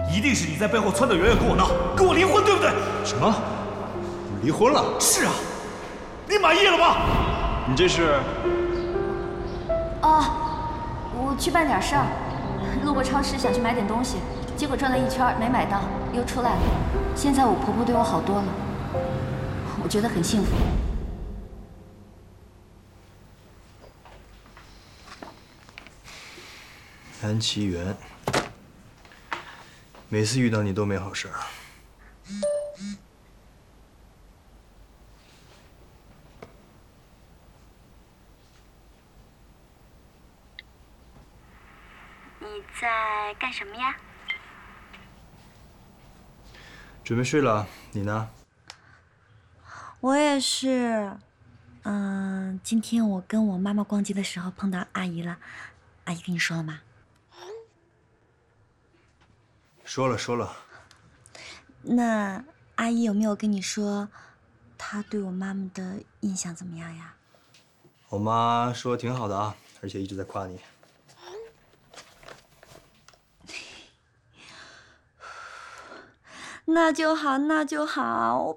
一定是你在背后撺掇圆圆跟我闹，跟我离婚，对不对？ 什么？你离婚了？ 是啊，你满意了吗？ 你这是？ 哦，我去办点事儿，路过超市想去买点东西，结果转了一圈没买到，又出来了。现在我婆婆对我好多了，我觉得很幸福。 安琪媛，每次遇到你都没好事儿。 你在干什么呀？ 准备睡了，你呢？ 我也是。今天我跟我妈妈逛街的时候碰到阿姨了，阿姨跟你说了吗？ 说了说了。 那阿姨有没有跟你说，她对我妈妈的印象怎么样呀？ 我妈说挺好的啊，而且一直在夸你。 那就好，那就好。